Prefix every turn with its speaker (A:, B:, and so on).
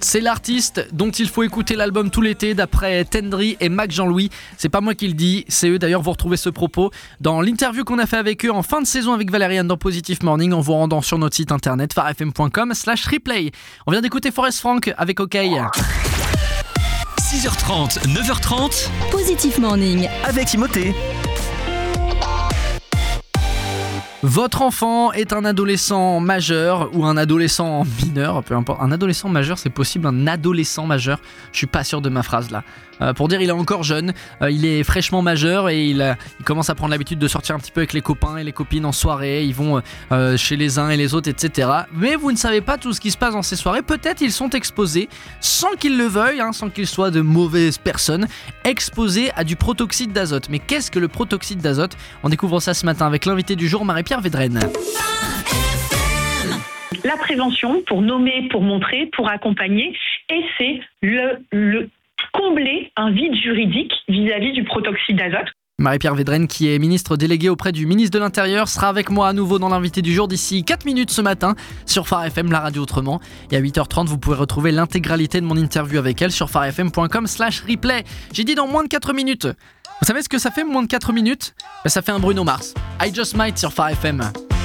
A: C'est l'artiste dont il faut écouter l'album tout l'été d'après Tendry et Mac Jean-Louis. C'est pas moi qui le dis, c'est eux. D'ailleurs, vous retrouvez ce propos dans l'interview qu'on a fait avec eux en fin de saison avec Valériane dans Positive Morning en vous rendant sur notre site internet farfm.com/replay. On vient d'écouter Forest Frank avec OK.
B: 6h30, 9h30.
C: Positive Morning
B: Avec Timothée.
A: Votre enfant est un adolescent majeur ou un adolescent mineur, peu importe. Un adolescent majeur, c'est possible, un adolescent majeur. Je suis pas sûr de ma phrase là. Pour dire, il est encore jeune, il est fraîchement majeur et il commence à prendre l'habitude de sortir un petit peu avec les copains et les copines en soirée. Ils vont chez les uns et les autres, etc. Mais vous ne savez pas tout ce qui se passe dans ces soirées. Peut-être ils sont exposés, sans qu'ils le veuillent, sans qu'ils soient de mauvaises personnes, exposés à du protoxyde d'azote. Mais qu'est-ce que le protoxyde d'azote ? On découvre ça ce matin avec l'invité du jour, Marie-Pierre Védrenne.
D: La prévention, pour nommer, pour montrer, pour accompagner, et c'est le combler un vide juridique vis-à-vis du protoxyde d'azote.
A: Marie-Pierre Védrenne, qui est ministre déléguée auprès du ministre de l'Intérieur, sera avec moi à nouveau dans l'invité du jour d'ici 4 minutes ce matin sur Phare FM, la radio autrement. Et à 8h30, vous pourrez retrouver l'intégralité de mon interview avec elle sur farfm.com/replay. J'ai dit dans moins de 4 minutes. Vous savez ce que ça fait moins de 4 minutes ? Ça fait un Bruno Mars. I Just Might sur Phare FM.